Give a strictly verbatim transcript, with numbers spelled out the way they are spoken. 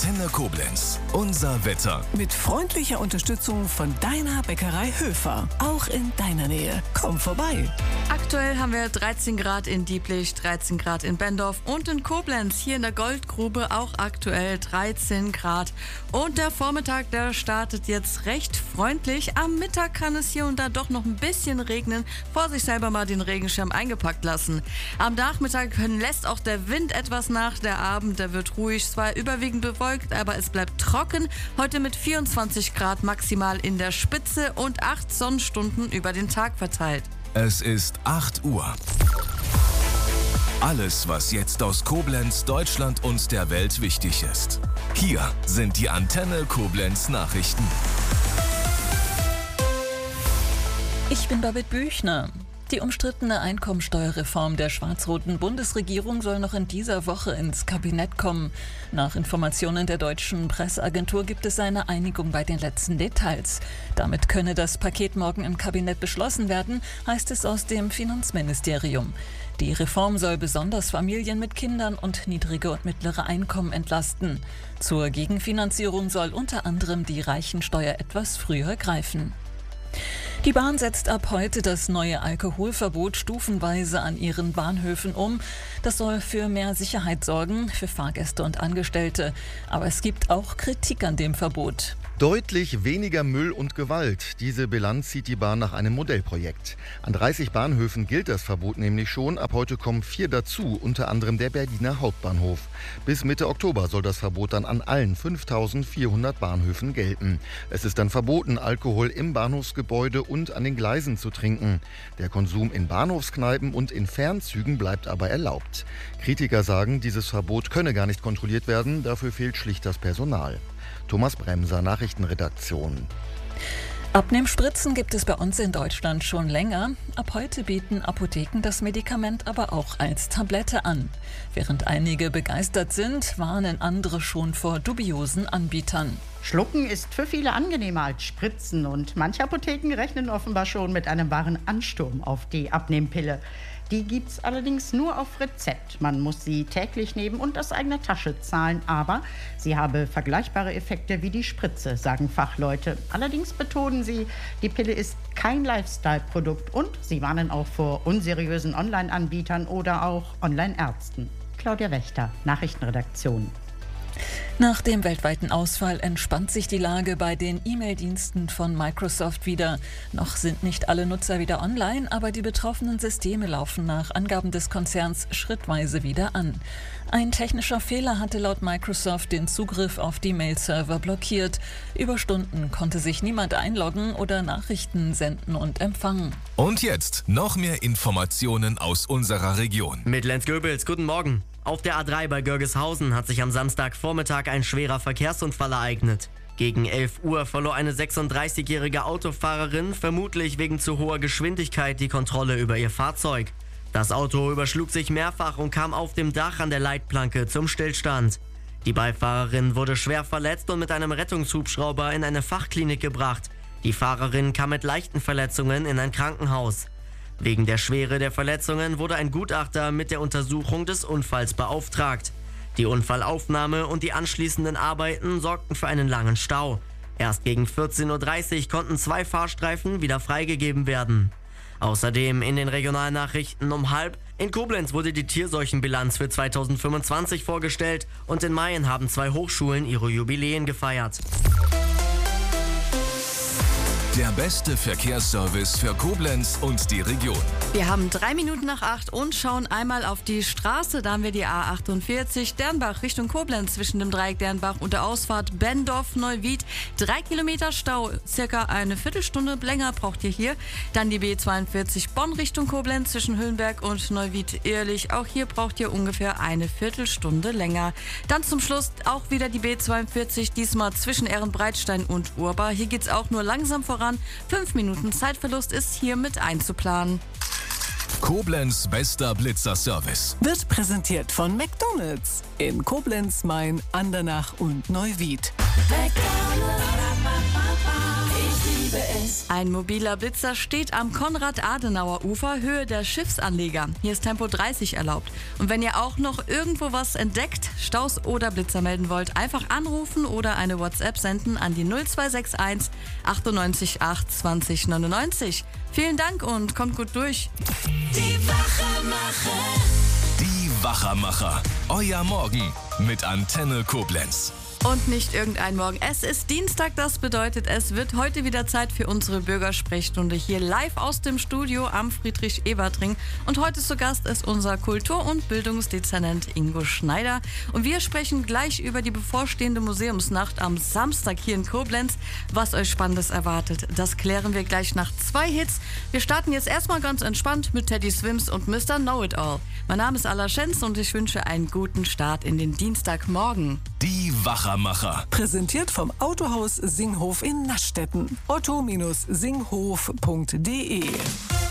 Antenne Koblenz. Unser Wetter. Mit freundlicher Unterstützung von deiner Bäckerei Höfer. Auch in deiner Nähe. Komm vorbei. Aktuell haben wir dreizehn Grad in Dieblich, dreizehn Grad in Bendorf und in Koblenz. Hier in der Goldgrube auch aktuell dreizehn Grad. Und der Vormittag, der startet jetzt recht freundlich. Am Mittag kann es hier und da doch noch ein bisschen regnen. Vorsichtshalber mal den Regenschirm eingepackt lassen. Am Nachmittag lässt auch der Wind etwas nach. Der Abend, der wird ruhig, zwar überwiegend bewölkt, aber es bleibt trocken. Heute mit vierundzwanzig Grad maximal in der Spitze und acht Sonnenstunden über den Tag verteilt. Es ist acht Uhr. Alles, was jetzt aus Koblenz, Deutschland und der Welt wichtig ist. Hier sind die Antenne Koblenz Nachrichten. Ich bin Babette Büchner. Die umstrittene Einkommensteuerreform der schwarz-roten Bundesregierung soll noch in dieser Woche ins Kabinett kommen. Nach Informationen der deutschen Presseagentur gibt es eine Einigung bei den letzten Details. Damit könne das Paket morgen im Kabinett beschlossen werden, heißt es aus dem Finanzministerium. Die Reform soll besonders Familien mit Kindern und niedrige und mittlere Einkommen entlasten. Zur Gegenfinanzierung soll unter anderem die Reichensteuer etwas früher greifen. Die Bahn setzt ab heute das neue Alkoholverbot stufenweise an ihren Bahnhöfen um. Das soll für mehr Sicherheit sorgen, für Fahrgäste und Angestellte. Aber es gibt auch Kritik an dem Verbot. Deutlich weniger Müll und Gewalt. Diese Bilanz zieht die Bahn nach einem Modellprojekt. An dreißig Bahnhöfen gilt das Verbot nämlich schon. Ab heute kommen vier dazu, unter anderem der Berliner Hauptbahnhof. Bis Mitte Oktober soll das Verbot dann an allen fünftausendvierhundert Bahnhöfen gelten. Es ist dann verboten, Alkohol im Bahnhofsgebäude und an den Gleisen zu trinken. Der Konsum in Bahnhofskneipen und in Fernzügen bleibt aber erlaubt. Kritiker sagen, dieses Verbot könne gar nicht kontrolliert werden, dafür fehlt schlicht das Personal. Thomas Bremser, Nachrichtenredaktion. Abnehmspritzen gibt es bei uns in Deutschland schon länger. Ab heute bieten Apotheken das Medikament aber auch als Tablette an. Während einige begeistert sind, warnen andere schon vor dubiosen Anbietern. Schlucken ist für viele angenehmer als Spritzen und manche Apotheken rechnen offenbar schon mit einem wahren Ansturm auf die Abnehmpille. Die gibt's allerdings nur auf Rezept. Man muss sie täglich nehmen und aus eigener Tasche zahlen. Aber sie habe vergleichbare Effekte wie die Spritze, sagen Fachleute. Allerdings betonen sie, die Pille ist kein Lifestyle-Produkt und sie warnen auch vor unseriösen Online-Anbietern oder auch Online-Ärzten. Claudia Wächter, Nachrichtenredaktion. Nach dem weltweiten Ausfall entspannt sich die Lage bei den E-Mail-Diensten von Microsoft wieder. Noch sind nicht alle Nutzer wieder online, aber die betroffenen Systeme laufen nach Angaben des Konzerns schrittweise wieder an. Ein technischer Fehler hatte laut Microsoft den Zugriff auf die Mail-Server blockiert. Über Stunden konnte sich niemand einloggen oder Nachrichten senden und empfangen. Und jetzt noch mehr Informationen aus unserer Region. Mit Lenz Goebels, guten Morgen. Auf der A drei bei Görgeshausen hat sich am Samstagvormittag ein schwerer Verkehrsunfall ereignet. Gegen elf Uhr verlor eine sechsunddreißigjährige Autofahrerin vermutlich wegen zu hoher Geschwindigkeit die Kontrolle über ihr Fahrzeug. Das Auto überschlug sich mehrfach und kam auf dem Dach an der Leitplanke zum Stillstand. Die Beifahrerin wurde schwer verletzt und mit einem Rettungshubschrauber in eine Fachklinik gebracht. Die Fahrerin kam mit leichten Verletzungen in ein Krankenhaus. Wegen der Schwere der Verletzungen wurde ein Gutachter mit der Untersuchung des Unfalls beauftragt. Die Unfallaufnahme und die anschließenden Arbeiten sorgten für einen langen Stau. Erst gegen vierzehn Uhr dreißig konnten zwei Fahrstreifen wieder freigegeben werden. Außerdem in den Regionalnachrichten um halb: In Koblenz wurde die Tierseuchenbilanz für zweitausendfünfundzwanzig vorgestellt und in Mayen haben zwei Hochschulen ihre Jubiläen gefeiert. Der beste Verkehrsservice für Koblenz und die Region. Wir haben drei Minuten nach acht und schauen einmal auf die Straße. Da haben wir die A achtundvierzig Dernbach Richtung Koblenz zwischen dem Dreieck Dernbach und der Ausfahrt Bendorf-Neuwied. Drei Kilometer Stau, circa eine Viertelstunde länger braucht ihr hier. Dann die B zweiundvierzig Bonn Richtung Koblenz zwischen Hüllenberg und Neuwied-Ehrlich. Auch hier braucht ihr ungefähr eine Viertelstunde länger. Dann zum Schluss auch wieder die B zweiundvierzig, diesmal zwischen Ehrenbreitstein und Urba. Hier geht's auch nur langsam voran. Fünf Minuten Zeitverlust ist hier mit einzuplanen. Koblenz bester Blitzerservice wird präsentiert von McDonald's in Koblenz, Main, Andernach und Neuwied. McDonald's. liebe es. Ein mobiler Blitzer steht am Konrad-Adenauer-Ufer, Höhe der Schiffsanleger. Hier ist Tempo dreißig erlaubt. Und wenn ihr auch noch irgendwo was entdeckt, Staus oder Blitzer melden wollt, einfach anrufen oder eine WhatsApp senden an die null zwei sechs eins achtundneunzig acht zwanzig neunundneunzig. Vielen Dank und kommt gut durch. Die Wachermacher. Die Wachermacher. Euer Morgen mit Antenne Koblenz. Und nicht irgendein Morgen. Es ist Dienstag, das bedeutet, es wird heute wieder Zeit für unsere Bürgersprechstunde hier live aus dem Studio am Friedrich-Ebert-Ring. Und heute zu Gast ist unser Kultur- und Bildungsdezernent Ingo Schneider. Und wir sprechen gleich über die bevorstehende Museumsnacht am Samstag hier in Koblenz. Was euch Spannendes erwartet, das klären wir gleich nach zwei Hits. Wir starten jetzt erstmal ganz entspannt mit Teddy Swims und Mister Know-It-All. Mein Name ist Alla Schenz und ich wünsche einen guten Start in den Dienstagmorgen. Die Wachermacher. Präsentiert vom Autohaus Singhof in Naschstetten. otto Bindestrich singhof punkt de